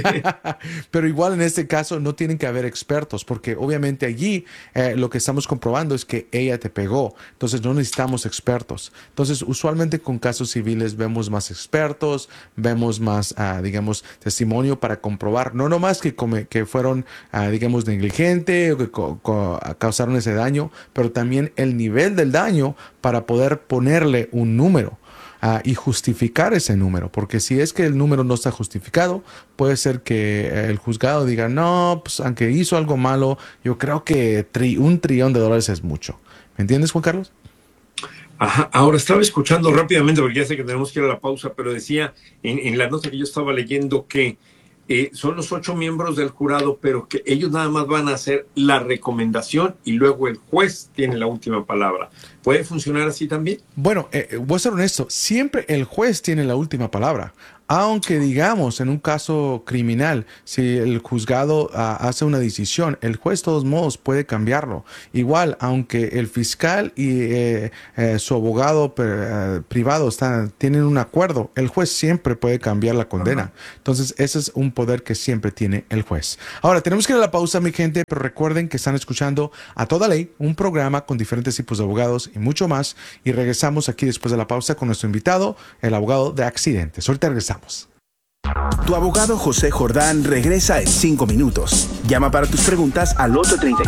Pero igual en este caso no tienen que haber expertos, porque obviamente allí lo que estamos comprobando es que ella te pegó. Entonces no necesitamos expertos. Entonces usualmente con casos civiles vemos más expertos, vemos más, digamos, testimonio para comprobar, no nomás que fueron, digamos, negligentes o que causaron ese daño, pero también el nivel del daño para poder ponerle un número. y justificar ese número, porque si es que el número no está justificado, puede ser que el juzgado diga, no, pues aunque hizo algo malo, yo creo que $1 trillón es mucho. ¿Me entiendes, Juan Carlos? Ajá. Ahora estaba escuchando rápidamente, porque ya sé que tenemos que ir a la pausa, pero decía en la nota que yo estaba leyendo que son los 8 miembros del jurado, pero que ellos nada más van a hacer la recomendación y luego el juez tiene la última palabra. ¿Puede funcionar así también? Bueno, voy a ser honesto, siempre el juez tiene la última palabra. Aunque digamos en un caso criminal, si el juzgado hace una decisión, el juez de todos modos puede cambiarlo. Igual, aunque el fiscal y su abogado privado tienen un acuerdo, el juez siempre puede cambiar la condena. Entonces, ese es un poder que siempre tiene el juez. Ahora, tenemos que ir a la pausa, mi gente, pero recuerden que están escuchando A Toda Ley, un programa con diferentes tipos de abogados y mucho más. Y regresamos aquí después de la pausa con nuestro invitado, el abogado de accidentes. Ahorita regresamos. Tu abogado José Jordán regresa en 5 minutos. Llama para tus preguntas al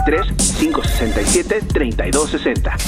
833-567-3260.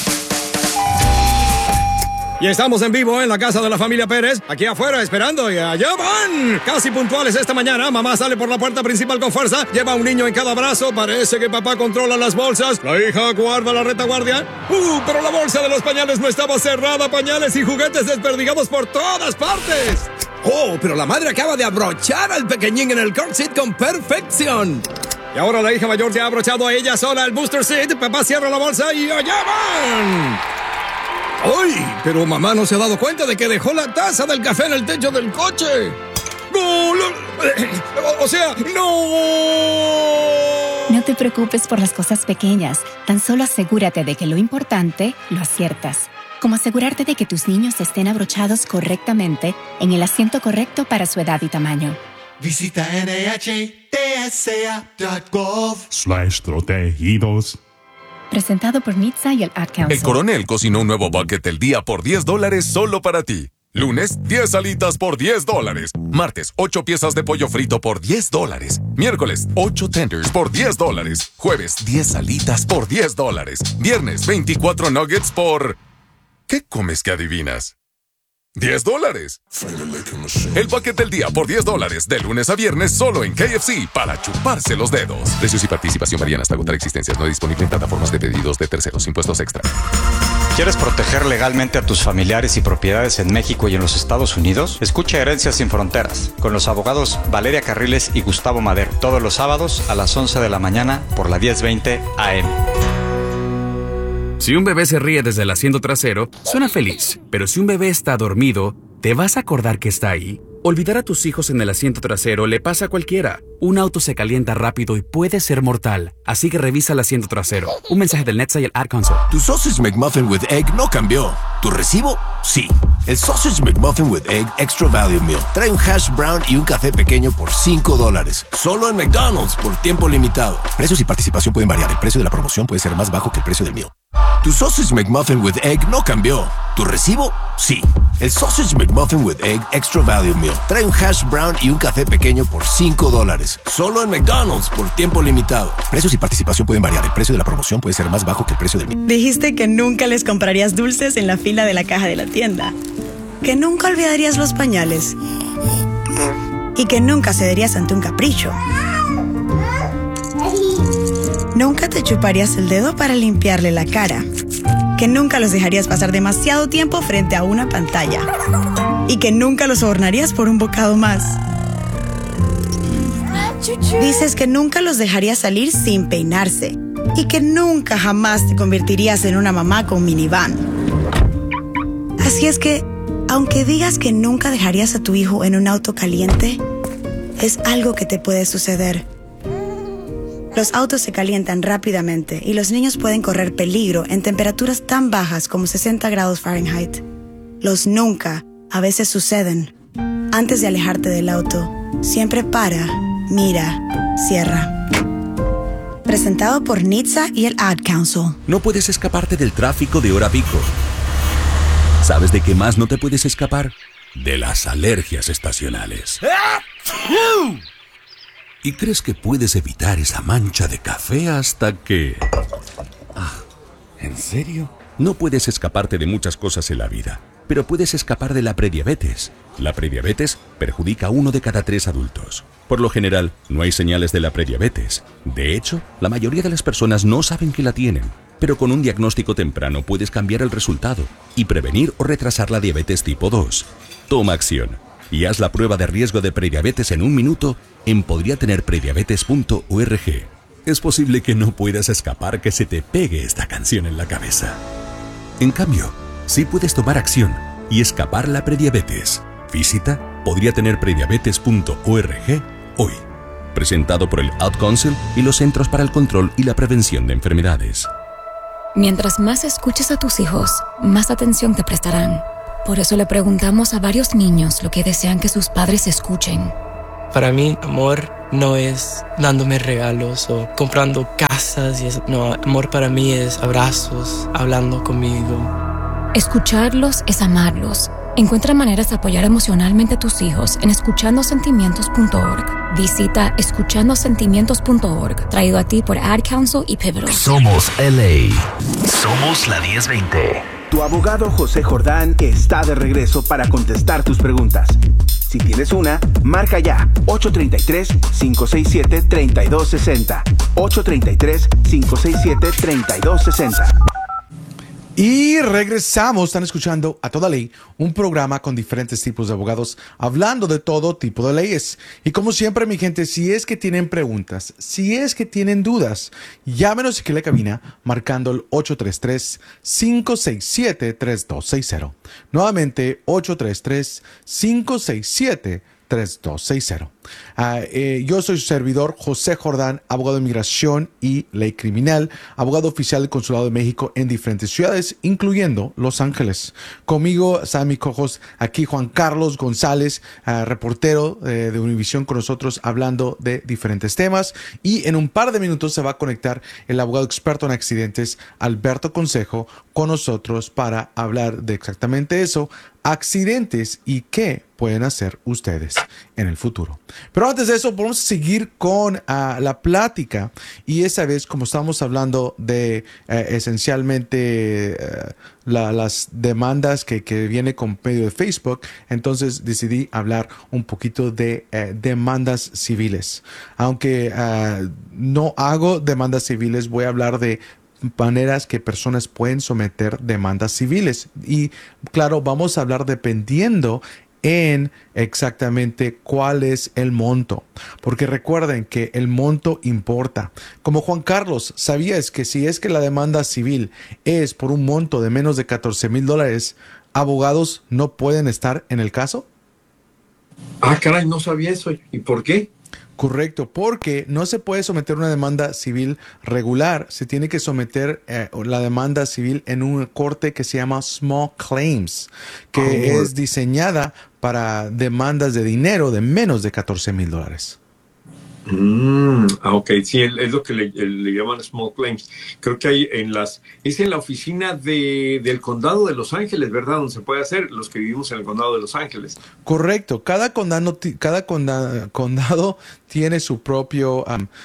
Y estamos en vivo en la casa de la familia Pérez, aquí afuera esperando, y allá van. Casi puntuales esta mañana, mamá sale por la puerta principal con fuerza, lleva a un niño en cada brazo, parece que papá controla las bolsas, la hija guarda la retaguardia. Pero la bolsa de los pañales no estaba cerrada, pañales y juguetes desperdigados por todas partes. Oh, pero la madre acaba de abrochar al pequeñín en el car seat con perfección. Y ahora la hija mayor ya ha abrochado a ella sola el booster seat, papá cierra la bolsa y allá van. ¡Ay! Pero mamá no se ha dado cuenta de que dejó la taza del café en el techo del coche. ¡No! O sea, ¡no! No te preocupes por las cosas pequeñas. Tan solo asegúrate de que lo importante lo aciertas. Como asegurarte de que tus niños estén abrochados correctamente en el asiento correcto para su edad y tamaño. Visita NHTSA.gov/protegidos. Presentado por NHTSA y el Ad Council. El Coronel cocinó un nuevo bucket del día por $10 solo para ti. Lunes, 10 alitas por $10. Martes, 8 piezas de pollo frito por $10. Miércoles, 8 tenders por $10. Jueves, 10 alitas por $10. Viernes, 24 nuggets por... ¿Qué comes que adivinas? $10. El bucket del día por $10, de lunes a viernes solo en KFC, para chuparse los dedos. Precios y participación varían hasta agotar existencias. No disponible en plataformas de pedidos de terceros. Impuestos extra. ¿Quieres proteger legalmente a tus familiares y propiedades en México y en los Estados Unidos? Escucha Herencias sin Fronteras con los abogados Valeria Carriles y Gustavo Madero, todos los sábados a las 11 de la mañana por la 1020 AM. Si un bebé se ríe desde el asiento trasero, suena feliz. Pero si un bebé está dormido, ¿te vas a acordar que está ahí? Olvidar a tus hijos en el asiento trasero le pasa a cualquiera. Un auto se calienta rápido y puede ser mortal. Así que revisa el asiento trasero. Un mensaje del NHTSA y el Ad Council. Tu Sausage McMuffin with Egg no cambió. ¿Tu recibo? Sí. El Sausage McMuffin with Egg Extra Value Meal trae un hash brown y un café pequeño por $5. Solo en McDonald's por tiempo limitado. Precios y participación pueden variar. El precio de la promoción puede ser más bajo que el precio del meal. Tu Sausage McMuffin with Egg no cambió. ¿Tu recibo? Sí. El Sausage McMuffin with Egg Extra Value Meal trae un hash brown y un café pequeño por $5. Solo en McDonald's por tiempo limitado. Precios y participación pueden variar. El precio de la promoción puede ser más bajo que el precio del meal. Dijiste que nunca les comprarías dulces en la fila de la caja de la tienda. Que nunca olvidarías los pañales. Y que nunca cederías ante un capricho. Nunca te chuparías el dedo para limpiarle la cara. Que nunca los dejarías pasar demasiado tiempo frente a una pantalla. Y que nunca los sobornarías por un bocado más. Dices que nunca los dejarías salir sin peinarse. Y que nunca jamás te convertirías en una mamá con minivan. Así es que, aunque digas que nunca dejarías a tu hijo en un auto caliente, es algo que te puede suceder. Los autos se calientan rápidamente y los niños pueden correr peligro en temperaturas tan bajas como 60 grados Fahrenheit. Los nunca a veces suceden. Antes de alejarte del auto, siempre para, mira, cierra. Presentado por NHTSA y el Ad Council. No puedes escaparte del tráfico de hora pico. ¿Sabes de qué más no te puedes escapar? De las alergias estacionales. Y crees que puedes evitar esa mancha de café hasta que... ¿En serio? No puedes escaparte de muchas cosas en la vida, pero puedes escapar de la prediabetes. La prediabetes perjudica a 1 de cada 3 adultos. Por lo general, no hay señales de la prediabetes. De hecho, la mayoría de las personas no saben que la tienen. Pero con un diagnóstico temprano puedes cambiar el resultado y prevenir o retrasar la diabetes tipo 2. Toma acción y haz la prueba de riesgo de prediabetes en 1 minuto en podriatenerprediabetes.org. Es posible que no puedas escapar que se te pegue esta canción en la cabeza. En cambio, sí puedes tomar acción y escapar la prediabetes. Visita podriatenerprediabetes.org hoy. Presentado por el Ad Council y los Centros para el Control y la Prevención de Enfermedades. Mientras más escuches a tus hijos, más atención te prestarán. Por eso le preguntamos a varios niños lo que desean que sus padres escuchen. Para mí, amor no es dándome regalos o comprando casas y eso. No, amor para mí es abrazos, hablando conmigo. Escucharlos es amarlos. Encuentra maneras de apoyar emocionalmente a tus hijos en escuchandosentimientos.org. Visita escuchandosentimientos.org, traído a ti por Ad Council y Pivotal. Somos LA. Somos la 1020. Tu abogado José Jordán está de regreso para contestar tus preguntas. Si tienes una, marca ya 833-567-3260. 833-567-3260. Y regresamos, están escuchando A Toda Ley, un programa con diferentes tipos de abogados hablando de todo tipo de leyes. Y como siempre, mi gente, si es que tienen preguntas, si es que tienen dudas, llámenos aquí a la cabina marcando el 833-567-3260. Nuevamente, 833-567-3260. Yo soy su servidor, José Jordán, abogado de inmigración y ley criminal, abogado oficial del Consulado de México en diferentes ciudades, incluyendo Los Ángeles. Conmigo están mis cojos aquí Juan Carlos González, reportero de Univisión con nosotros hablando de diferentes temas. Y en un par de minutos se va a conectar el abogado experto en accidentes, Alberto Consejo, con nosotros para hablar de exactamente eso, accidentes y qué pueden hacer ustedes en el futuro. Pero antes de eso, vamos a seguir con la plática. Y esa vez, como estábamos hablando de esencialmente las demandas que viene con medio de Facebook, entonces decidí hablar un poquito de demandas civiles. Aunque no hago demandas civiles, voy a hablar de maneras que personas pueden someter demandas civiles. Y claro, vamos a hablar dependiendo en exactamente cuál es el monto, porque recuerden que el monto importa. Como Juan Carlos, ¿sabías que si es que la demanda civil es por un monto de menos de $14,000, abogados no pueden estar en el caso? Ah, caray, no sabía eso. ¿Y por qué? Correcto, porque no se puede someter una demanda civil regular, se tiene que someter la demanda civil en un corte que se llama Small Claims, que es diseñada para demandas de dinero de menos de $14,000. Ok, sí, es lo que le llaman Small Claims. Creo que hay es en la oficina del condado de Los Ángeles, ¿verdad? Donde se puede hacer, los que vivimos en el condado de Los Ángeles. Correcto, cada condado tiene su propio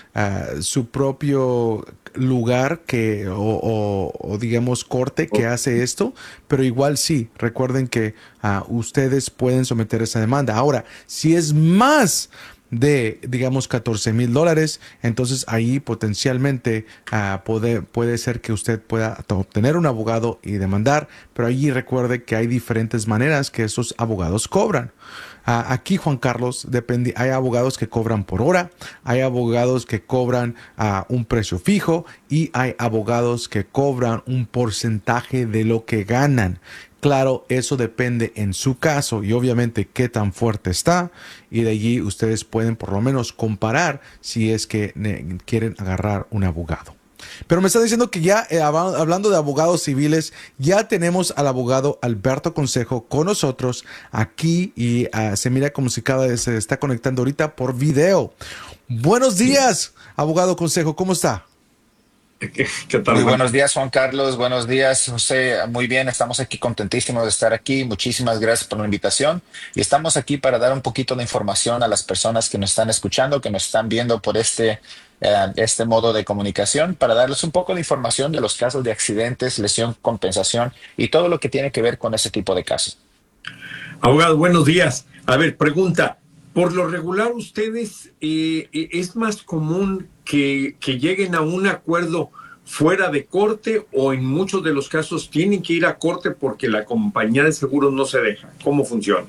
lugar o digamos corte que hace esto, pero igual sí, recuerden que ustedes pueden someter esa demanda. Ahora, si es más de, digamos, $14,000, entonces ahí potencialmente puede ser que usted pueda obtener un abogado y demandar, pero allí recuerde que hay diferentes maneras que esos abogados cobran. Aquí, Juan Carlos, hay abogados que cobran por hora, hay abogados que cobran un precio fijo y hay abogados que cobran un porcentaje de lo que ganan. Claro, eso depende en su caso y obviamente qué tan fuerte está, y de allí ustedes pueden por lo menos comparar si es que quieren agarrar un abogado. Pero me está diciendo que ya, hablando de abogados civiles, ya tenemos al abogado Alberto Consejo con nosotros aquí y se mira como si cada vez se está conectando ahorita por video. Buenos días, abogado Consejo, ¿cómo está? ¿Qué tal? Muy buenos días, Juan Carlos. Buenos días, José. Muy bien, estamos aquí contentísimos de estar aquí. Muchísimas gracias por la invitación. Y estamos aquí para dar un poquito de información a las personas que nos están escuchando, que nos están viendo por este modo de comunicación, para darles un poco de información de los casos de accidentes, lesión, compensación y todo lo que tiene que ver con ese tipo de casos. Abogado, buenos días. A ver, pregunta. Por lo regular, ustedes, ¿es más común que lleguen a un acuerdo fuera de corte o en muchos de los casos tienen que ir a corte porque la compañía de seguros no se deja? ¿Cómo funciona?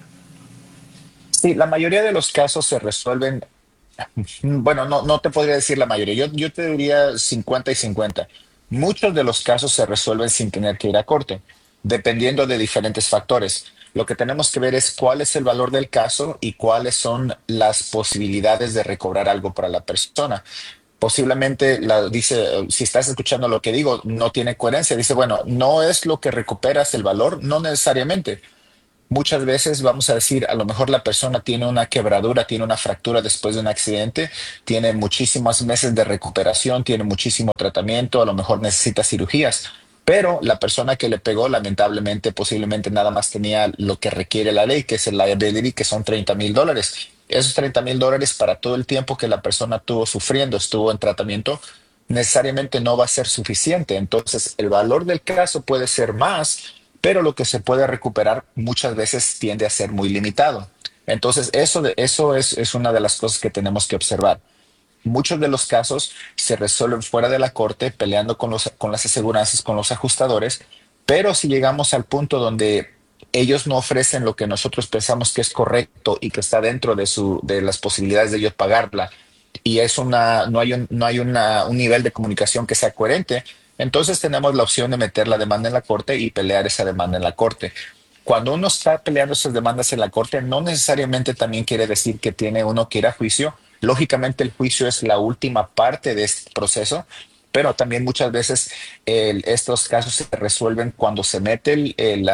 Sí, la mayoría de los casos se resuelven, bueno, no te podría decir la mayoría, yo te diría 50 y 50. Muchos de los casos se resuelven sin tener que ir a corte, dependiendo de diferentes factores. Lo que tenemos que ver es cuál es el valor del caso y cuáles son las posibilidades de recobrar algo para la persona. Posiblemente dice, si estás escuchando lo que digo, no tiene coherencia. Dice, bueno, no es lo que recuperas el valor, no necesariamente. Muchas veces vamos a decir, a lo mejor la persona tiene una quebradura, tiene una fractura después de un accidente, tiene muchísimos meses de recuperación, tiene muchísimo tratamiento, a lo mejor necesita cirugías, pero la persona que le pegó, lamentablemente, posiblemente nada más tenía lo que requiere la ley, que es el liability, que son $30,000. Esos $30,000 para todo el tiempo que la persona estuvo sufriendo, estuvo en tratamiento, necesariamente no va a ser suficiente. Entonces, el valor del caso puede ser más, pero lo que se puede recuperar muchas veces tiende a ser muy limitado. Entonces, eso es una de las cosas que tenemos que observar. Muchos de los casos se resuelven fuera de la corte, peleando con las aseguranzas, con los ajustadores, pero si llegamos al punto donde ellos no ofrecen lo que nosotros pensamos que es correcto y que está dentro de las posibilidades de ellos pagarla, y no hay un nivel de comunicación que sea coherente, entonces tenemos la opción de meter la demanda en la corte y pelear esa demanda en la corte. Cuando uno está peleando esas demandas en la corte, no necesariamente también quiere decir que tiene uno que ir a juicio. Lógicamente el juicio es la última parte de este proceso, pero también muchas veces estos casos se resuelven cuando se mete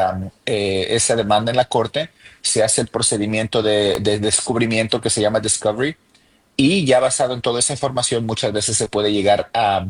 esa demanda en la corte, se hace el procedimiento de descubrimiento que se llama discovery, y ya basado en toda esa información muchas veces se puede llegar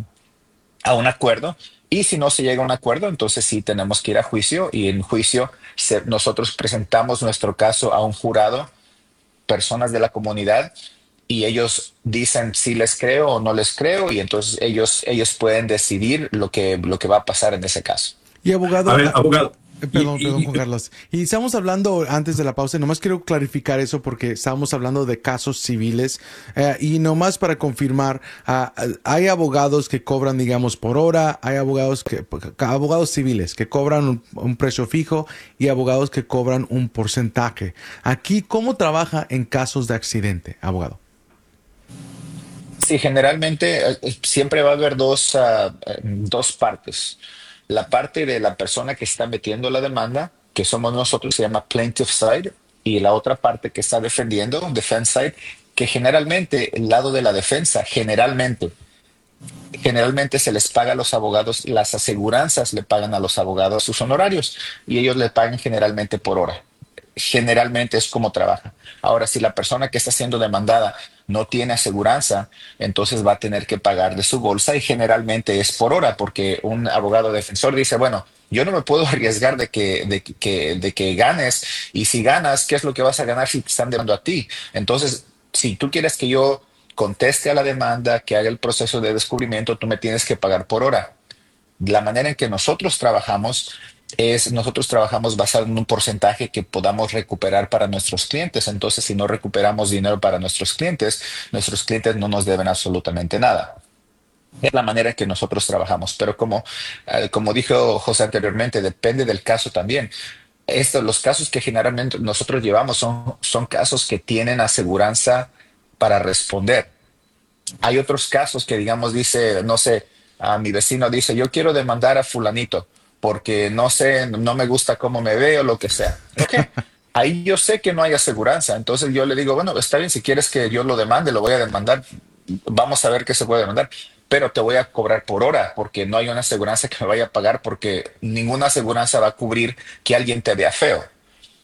a un acuerdo. Y si no se llega a un acuerdo, entonces sí tenemos que ir a juicio, y en juicio nosotros presentamos nuestro caso a un jurado, personas de la comunidad, y ellos dicen si les creo o no les creo, y entonces ellos pueden decidir lo que va a pasar en ese caso. Y abogado, a ver, abogado. Perdón, Juan Carlos. Y estamos hablando antes de la pausa, nomás quiero clarificar eso porque estábamos hablando de casos civiles, y nomás para confirmar, hay abogados que cobran, digamos, por hora, hay abogados civiles que cobran un precio fijo y abogados que cobran un porcentaje. Aquí, ¿cómo trabaja en casos de accidente, abogado? Sí, generalmente siempre va a haber dos partes. La parte de la persona que está metiendo la demanda, que somos nosotros, se llama plaintiff side, y la otra parte que está defendiendo, defense side, que generalmente el lado de la defensa, generalmente se les paga a los abogados, las aseguranzas le pagan a los abogados sus honorarios, y ellos le pagan generalmente por hora. Generalmente es como trabaja. Ahora, si la persona que está siendo demandada no tiene aseguranza, entonces va a tener que pagar de su bolsa, y generalmente es por hora, porque un abogado defensor dice, bueno, yo no me puedo arriesgar de que ganes, y si ganas, ¿qué es lo que vas a ganar si te están demandando a ti? Entonces, si tú quieres que yo conteste a la demanda, que haga el proceso de descubrimiento, tú me tienes que pagar por hora. La manera en que nosotros trabajamos basado en un porcentaje que podamos recuperar para nuestros clientes. Entonces, si no recuperamos dinero para nuestros clientes no nos deben absolutamente nada. Es la manera en que nosotros trabajamos. Pero como dijo José anteriormente, depende del caso también. Los casos que generalmente nosotros llevamos son casos que tienen aseguranza para responder. Hay otros casos que, digamos, dice, no sé, a mi vecino dice, yo quiero demandar a fulanito porque no sé, no me gusta cómo me veo, lo que sea. Okay. Ahí yo sé que no hay aseguranza. Entonces yo le digo, bueno, está bien, si quieres que yo lo demande, lo voy a demandar. Vamos a ver qué se puede demandar. Pero te voy a cobrar por hora porque no hay una aseguranza que me vaya a pagar, porque ninguna aseguranza va a cubrir que alguien te vea feo.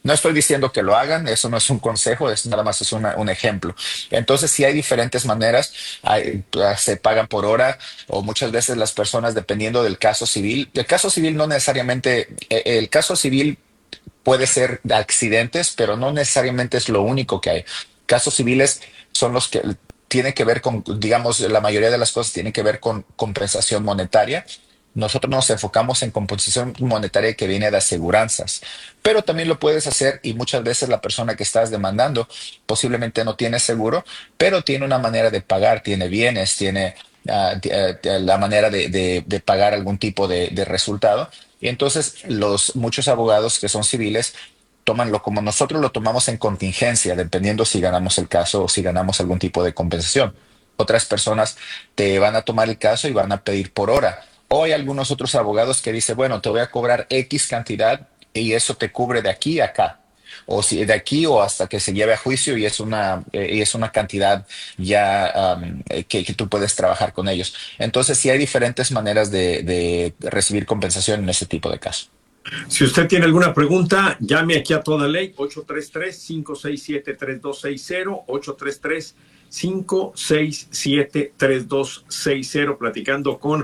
No estoy diciendo que lo hagan, eso no es un consejo, es nada más es un ejemplo. Entonces, sí hay diferentes maneras, se pagan por hora o muchas veces las personas, dependiendo del caso civil, el caso civil no necesariamente, el caso civil puede ser de accidentes, pero no necesariamente es lo único que hay. Casos civiles son los que tienen que ver con, digamos, la mayoría de las cosas tienen que ver con compensación monetaria. Nosotros nos enfocamos en compensación monetaria que viene de aseguranzas, pero también lo puedes hacer y muchas veces la persona que estás demandando posiblemente no tiene seguro, pero tiene una manera de pagar, tiene bienes, tiene la manera de pagar algún tipo de resultado. Y entonces muchos abogados que son civiles tómanlo como nosotros lo tomamos en contingencia, dependiendo si ganamos el caso o si ganamos algún tipo de compensación. Otras personas te van a tomar el caso y van a pedir por hora. O hay algunos otros abogados que dicen, bueno, te voy a cobrar X cantidad y eso te cubre de aquí a acá. O si de aquí o hasta que se lleve a juicio y es una cantidad ya que tú puedes trabajar con ellos. Entonces sí hay diferentes maneras de recibir compensación en ese tipo de casos. Si usted tiene alguna pregunta, llame aquí a Toda Ley, 833-567-3260, 833-567-3260, platicando con